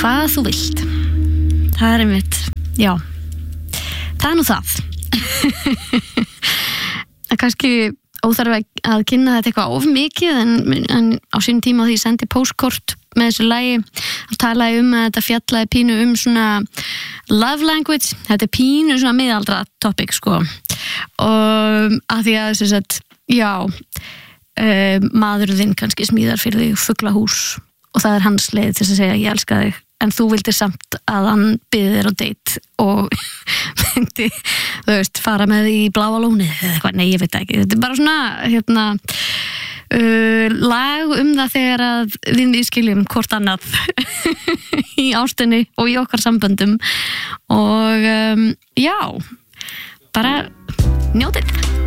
hvað þú vilt. Það einmitt, já. Það nú það. Kannski óþarf að kynna þetta eitthvað of mikið en á sínum tíma því ég sendi póstkort með þessu lagi og talaði að þetta fjallaði pínu svona love language, þetta pínu svona miðaldra topic sko og að því að þess að já maðurinn þinn kannski smíðar fyrir þig fuglahús og það hans leið til að segja ég elska þig en þú vildir samt að hann byði þér á date og myndi, þú veist, fara með í Bláa lónið eða eitthvað, nei ég veit ekki þetta bara svona, lag það þegar að við skiljum hvort annað í ástinni og í okkar samböndum og já, bara njótið